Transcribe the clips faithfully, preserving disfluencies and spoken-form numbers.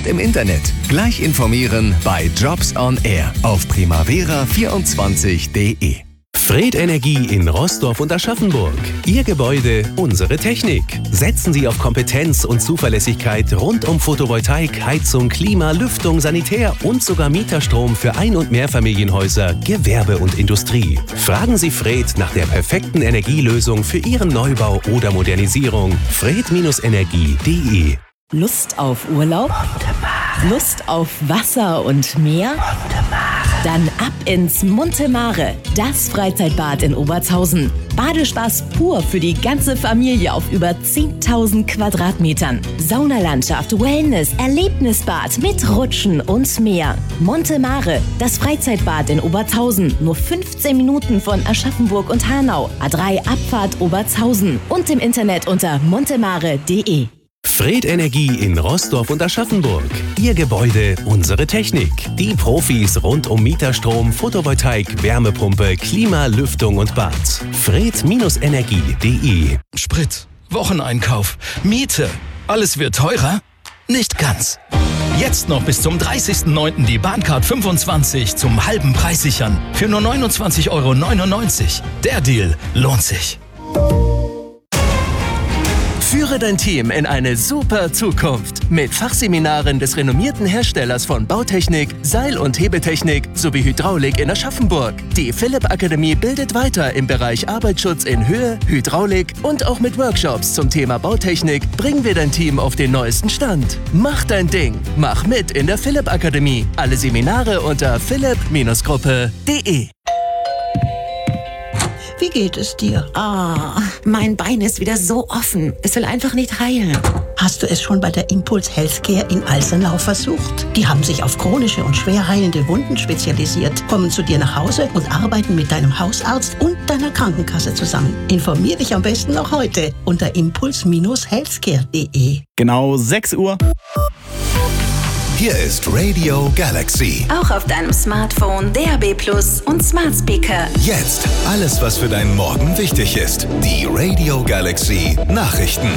und im Internet. Gleich informieren bei Jobs on Air auf primavera vierundzwanzig punkt de. Fred Energie in Roßdorf und Aschaffenburg. Ihr Gebäude, unsere Technik. Setzen Sie auf Kompetenz und Zuverlässigkeit rund um Photovoltaik, Heizung, Klima, Lüftung, Sanitär und sogar Mieterstrom für Ein- und Mehrfamilienhäuser, Gewerbe und Industrie. Fragen Sie Fred nach der perfekten Energielösung für Ihren Neubau oder Modernisierung. fred Energie punkt de. Lust auf Urlaub? Lust auf Wasser und Meer? Dann ab ins Monte Mare, das Freizeitbad in Obertshausen. Badespaß pur für die ganze Familie auf über zehntausend Quadratmetern. Saunalandschaft, Wellness, Erlebnisbad mit Rutschen und mehr. Monte Mare, das Freizeitbad in Obertshausen. Nur fünfzehn Minuten von Aschaffenburg und Hanau. A drei Abfahrt Obertshausen. Und im Internet unter montemare punkt de. Fred Energie in Roßdorf und Aschaffenburg. Ihr Gebäude, unsere Technik. Die Profis rund um Mieterstrom, Photovoltaik, Wärmepumpe, Klima, Lüftung und Bad. fred Energie punkt de. Sprit, Wocheneinkauf, Miete. Alles wird teurer? Nicht ganz. Jetzt noch bis zum dreißigsten neunten die Bahncard fünfundzwanzig zum halben Preis sichern. Für nur neunundzwanzig Euro neunundneunzig. Der Deal lohnt sich. Führe dein Team in eine super Zukunft mit Fachseminaren des renommierten Herstellers von Bautechnik, Seil- und Hebeltechnik sowie Hydraulik in Aschaffenburg. Die Philipp Akademie bildet weiter im Bereich Arbeitsschutz in Höhe, Hydraulik und auch mit Workshops zum Thema Bautechnik bringen wir dein Team auf den neuesten Stand. Mach dein Ding, mach mit in der Philipp Akademie. Alle Seminare unter philipp Gruppe punkt de. Wie geht es dir? Ah, mein Bein ist wieder so offen. Es will einfach nicht heilen. Hast du es schon bei der Impuls Healthcare in Alsenau versucht? Die haben sich auf chronische und schwer heilende Wunden spezialisiert, kommen zu dir nach Hause und arbeiten mit deinem Hausarzt und deiner Krankenkasse zusammen. Informier dich am besten noch heute unter impuls healthcare punkt de. Genau sechs Uhr. Hier ist Radio Galaxy. Auch auf deinem Smartphone, D A B Plus und Smart Speaker. Jetzt alles, was für deinen Morgen wichtig ist. Die Radio Galaxy Nachrichten.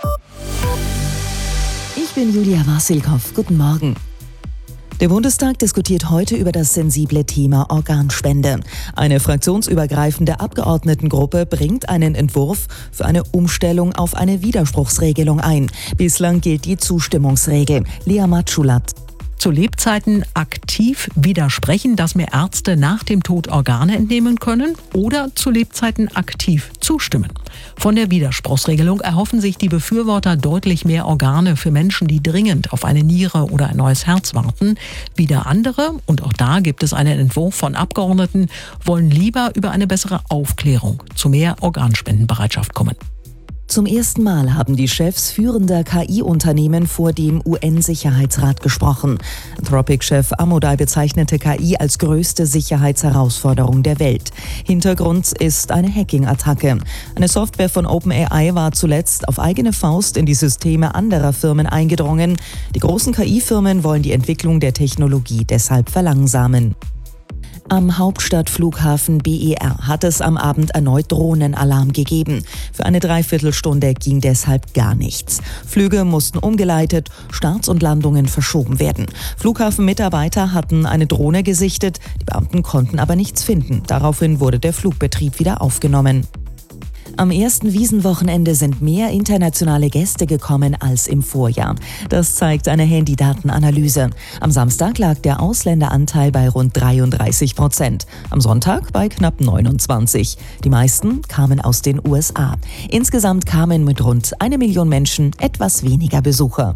Ich bin Julia Wasilkow. Guten Morgen. Der Bundestag diskutiert heute über das sensible Thema Organspende. Eine fraktionsübergreifende Abgeordnetengruppe bringt einen Entwurf für eine Umstellung auf eine Widerspruchsregelung ein. Bislang gilt die Zustimmungsregel. Lea Matschulat. Zu Lebzeiten aktiv widersprechen, dass mir Ärzte nach dem Tod Organe entnehmen können, oder zu Lebzeiten aktiv zustimmen. Von der Widerspruchsregelung erhoffen sich die Befürworter deutlich mehr Organe für Menschen, die dringend auf eine Niere oder ein neues Herz warten. Wieder andere, und auch da gibt es einen Entwurf von Abgeordneten, wollen lieber über eine bessere Aufklärung zu mehr Organspendenbereitschaft kommen. Zum ersten Mal haben die Chefs führender K I-Unternehmen vor dem U N-Sicherheitsrat gesprochen. Anthropic-Chef Amodei bezeichnete K I als größte Sicherheitsherausforderung der Welt. Hintergrund ist eine Hacking-Attacke. Eine Software von OpenAI war zuletzt auf eigene Faust in die Systeme anderer Firmen eingedrungen. Die großen K I-Firmen wollen die Entwicklung der Technologie deshalb verlangsamen. Am Hauptstadtflughafen B E R hat es am Abend erneut Drohnenalarm gegeben. Für eine Dreiviertelstunde ging deshalb gar nichts. Flüge mussten umgeleitet, Starts und Landungen verschoben werden. Flughafenmitarbeiter hatten eine Drohne gesichtet, die Beamten konnten aber nichts finden. Daraufhin wurde der Flugbetrieb wieder aufgenommen. Am ersten Wiesenwochenende sind mehr internationale Gäste gekommen als im Vorjahr. Das zeigt eine Handydatenanalyse. Am Samstag lag der Ausländeranteil bei rund dreiunddreißig Prozent. Am Sonntag bei knapp neunundzwanzig. Die meisten kamen aus den U S A. Insgesamt kamen mit rund eine Million Menschen etwas weniger Besucher.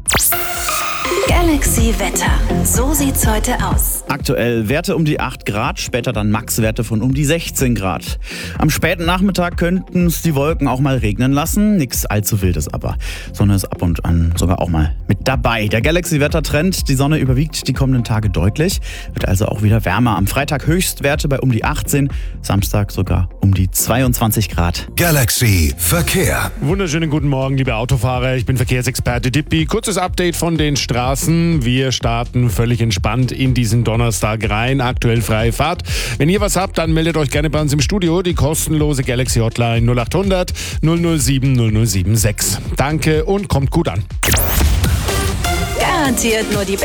Galaxy Wetter. So sieht's heute aus. Aktuell Werte um die acht Grad, später dann Maxwerte von um die sechzehn Grad. Am späten Nachmittag könnten es die Wolken auch mal regnen lassen. Nichts allzu Wildes aber. Sonne ist ab und an sogar auch mal mit dabei. Der Galaxy-Wetter-Trend, die Sonne überwiegt die kommenden Tage deutlich. Wird also auch wieder wärmer. Am Freitag Höchstwerte bei um die achtzehn, Samstag sogar um die zweiundzwanzig Grad. Galaxy Verkehr. Wunderschönen guten Morgen, liebe Autofahrer. Ich bin Verkehrsexperte Dippi. Kurzes Update von den Straßen. Wir starten völlig entspannt in diesen Donnerstag rein. Aktuell freie Fahrt. Wenn ihr was habt, dann meldet euch gerne bei uns im Studio. Die kostenlose Galaxy Hotline null acht hundert null null sieben null null sieben sechs. Danke und kommt gut an. Garantiert nur die